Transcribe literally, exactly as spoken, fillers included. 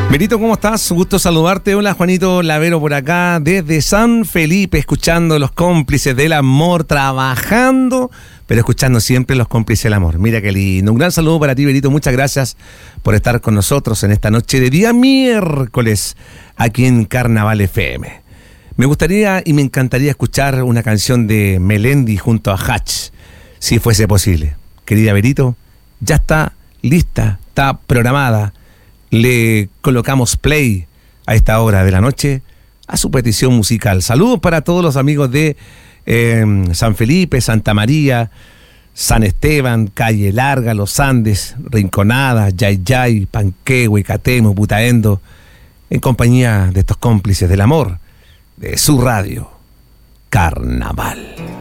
Berito, ¿cómo estás? Un gusto saludarte. Hola, Juanito Lavero por acá, desde San Felipe, escuchando los cómplices del amor, trabajando, pero escuchando siempre los cómplices del amor. Mira qué lindo. Un gran saludo para ti, Berito. Muchas gracias por estar con nosotros en esta noche de día miércoles, aquí en Carnaval F M. Me gustaría y me encantaría escuchar una canción de Melendi junto a Hatch, si fuese posible. Querida Berito, ya está lista, está programada. Le colocamos play a esta hora de la noche a su petición musical. Saludos para todos los amigos de eh, San Felipe, Santa María, San Esteban, Calle Larga, Los Andes, Rinconada, Yayay, Panquehue, Catemo, Putaendo, en compañía de estos cómplices del amor, de su radio, Carnaval.